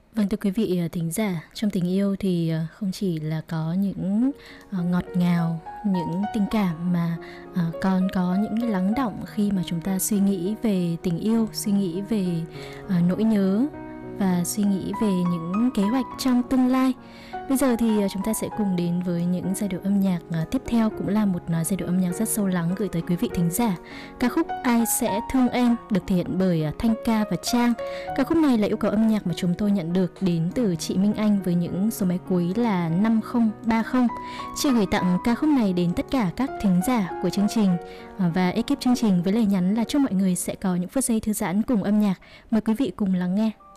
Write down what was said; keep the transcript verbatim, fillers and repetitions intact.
Vâng, thưa quý vị, ờ, thính giả, trong tình yêu thì, ờ, không chỉ là có những, ờ, ngọt ngào, những tình cảm mà, ờ, còn có những cái lắng đọng khi mà chúng ta suy nghĩ về tình yêu, suy nghĩ về, ờ, nỗi nhớ và suy nghĩ về những kế hoạch trong tương lai. Bây giờ thì, ờ, chúng ta sẽ cùng đến với những giai điệu âm nhạc, ờ, tiếp theo cũng là một, ờ, giai điệu âm nhạc rất sâu lắng gửi tới quý vị thính giả. Ca khúc "Ai Sẽ Thương Em" được thể hiện bởi, ờ, Thanh Ca và Trang. Ca khúc này là yêu cầu âm nhạc mà chúng tôi nhận được đến từ chị Minh Anh với những số máy cuối là năm không ba không. Chị gửi tặng ca khúc này đến tất cả các thính giả của chương trình ờ, và ekip chương trình với lời nhắn là chúc mọi người sẽ có những phút giây thư giãn cùng âm nhạc. Mời quý vị cùng lắng nghe.